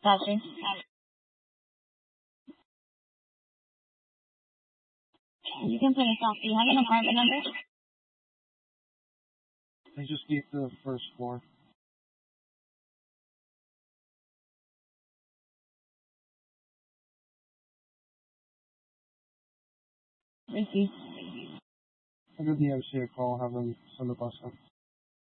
Gotcha. You can put us off. Do you have an apartment number? I just gave the first floor. Thank you. I'll give the MC a call, have them send the bus up.